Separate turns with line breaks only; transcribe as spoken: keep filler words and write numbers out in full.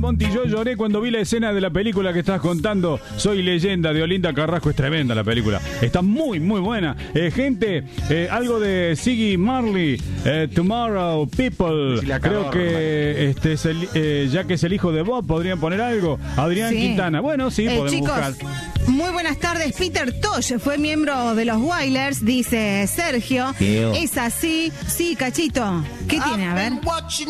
Monti, yo lloré cuando vi la escena de la película que estás contando. Soy leyenda de Olinda Carrasco. Es tremenda la película. Está muy, muy buena. Eh, gente, eh, algo de Ziggy Marley, eh, Tomorrow People.
Si
Creo que este es el, eh, ya que es el hijo de Bob, podrían poner algo. Adrián
Sí.
Quintana. Bueno, sí,
Eh,
podemos
chicos,
buscar.
muy buenas tardes. Peter Tosh fue miembro de los Wailers, dice Sergio.
Tío.
Es así. Sí, Cachito. ¿Qué tiene? A ver.